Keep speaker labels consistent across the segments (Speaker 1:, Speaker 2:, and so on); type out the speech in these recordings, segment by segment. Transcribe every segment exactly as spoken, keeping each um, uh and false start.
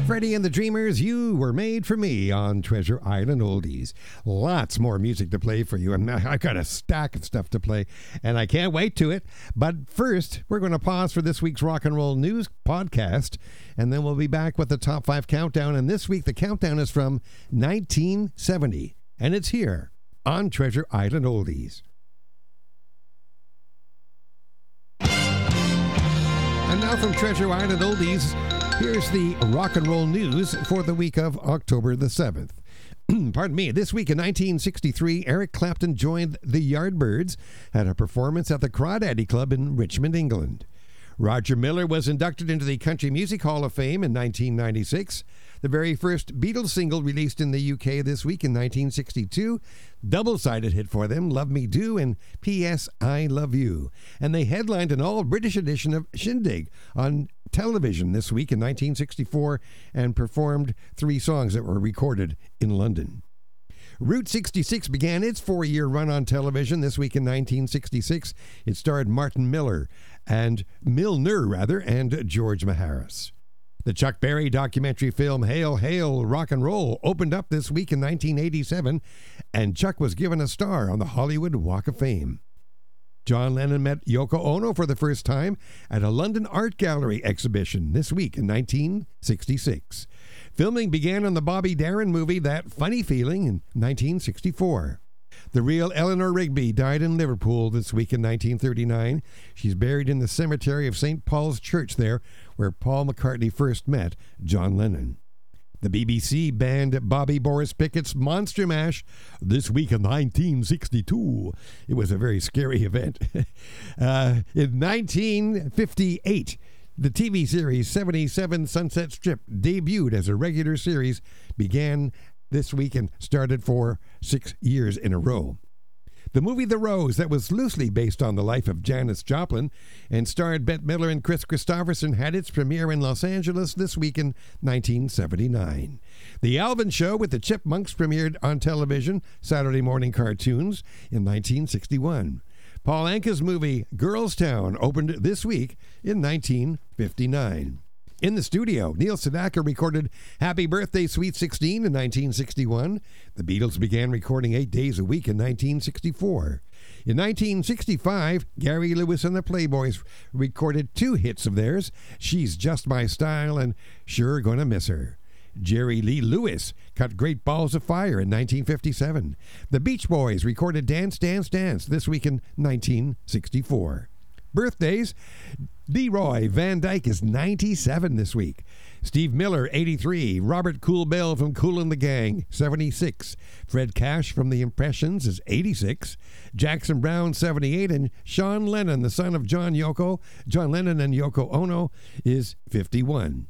Speaker 1: Freddie and the Dreamers, You Were Made for Me on Treasure Island Oldies. Lots more music to play for you, and I got a stack of stuff to play, and I can't wait to it. But first, we're going to pause for this week's Rock and Roll News podcast, and then we'll be back with the Top five Countdown. And this week, the countdown is from nineteen seventy, and it's here on Treasure Island Oldies. And now from Treasure Island Oldies, here's the rock and roll news for the week of October the seventh. Pardon me. This week in nineteen sixty-three, Eric Clapton joined the Yardbirds at a performance at the Crawdaddy Club in Richmond, England. Roger Miller was inducted into the Country Music Hall of Fame in nineteen ninety-six. The very first Beatles single released in the U K this week in nineteen sixty-two. Double-sided hit for them, Love Me Do and P S I Love You. And they headlined an all-British edition of Shindig on television this week in nineteen sixty-four and performed three songs that were recorded in London. Route sixty-six began its four-year run on television this week in nineteen sixty-six. It starred Martin Miller and Milner, rather, and George Maharis. The Chuck Berry documentary film Hail, Hail, Rock and Roll opened up this week in nineteen eighty-seven, and Chuck was given a star on the Hollywood Walk of Fame. John Lennon met Yoko Ono for the first time at a London art gallery exhibition this week in nineteen sixty-six. Filming began on the Bobby Darin movie That Funny Feeling in nineteen sixty-four. The real Eleanor Rigby died in Liverpool this week in nineteen thirty-nine. She's buried in the cemetery of Saint Paul's Church there, where Paul McCartney first met John Lennon. The B B C banned Bobby Boris Pickett's Monster Mash this week in nineteen sixty-two. It was a very scary event. uh, in nineteen fifty-eight, the T V series seventy-seven Sunset Strip debuted as a regular series, began this week and started for six years in a row. The movie The Rose, that was loosely based on the life of Janis Joplin and starred Bette Midler and Chris Christopherson, had its premiere in Los Angeles this week in nineteen seventy-nine. The Alvin Show with the Chipmunks premiered on television, Saturday morning cartoons, in nineteen sixty-one. Paul Anka's movie Girls Town opened this week in nineteen fifty-nine. In the studio, Neil Sedaka recorded Happy Birthday Sweet sixteen in nineteen sixty-one. The Beatles began recording eight days a week in nineteen sixty-four. In nineteen sixty-five, Gary Lewis and the Playboys recorded two hits of theirs, She's Just My Style and Sure Gonna Miss Her. Jerry Lee Lewis cut Great Balls of Fire in nineteen fifty-seven. The Beach Boys recorded Dance, Dance, Dance this week in nineteen sixty-four. Birthdays, Leroy Van Dyke is ninety-seven this week. Steve Miller, eighty-three. Robert Cool Bell from Kool and the Gang, seventy-six. Fred Cash from The Impressions is eighty-six. Jackson Browne, seventy-eight. And Sean Lennon, the son of John Yoko, John Lennon and Yoko Ono, is fifty-one.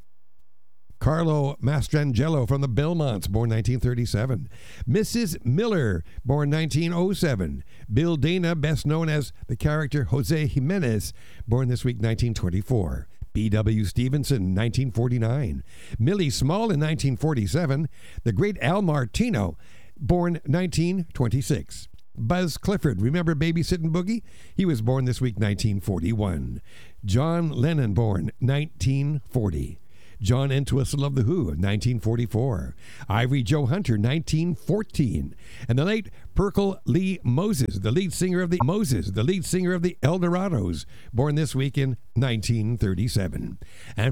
Speaker 1: Carlo Mastrangelo from the Belmonts, born nineteen thirty-seven. Missus Miller, born nineteen oh seven. Bill Dana, best known as the character Jose Jimenez, born this week nineteen twenty-four. B W Stevenson, nineteen forty-nine. Millie Small in nineteen forty-seven. The great Al Martino, born nineteen twenty-six. Buzz Clifford, remember Babysittin' Boogie? He was born this week nineteen forty-one. John Lennon, born nineteen forty. John Entwistle of The Who, nineteen forty-four. Ivory Joe Hunter, nineteen fourteen. And the late Perkle Lee Moses, the lead singer of the Moses, the lead singer of the Eldorados, born this week in nineteen thirty-seven. And